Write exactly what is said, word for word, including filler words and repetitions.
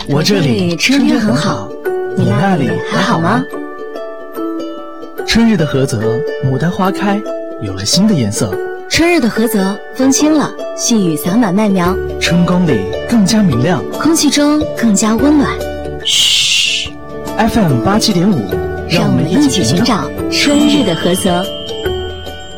我这里春天很好，你那里还好吗？ 春日的菏泽，牡丹花开，有了新的颜色。 春日的菏泽，风轻了，细雨洒满麦苗， 春光里更加明亮， 空气中更加温暖。 嘘 ，F M 八七点五， 让我们一起寻找春日的菏泽。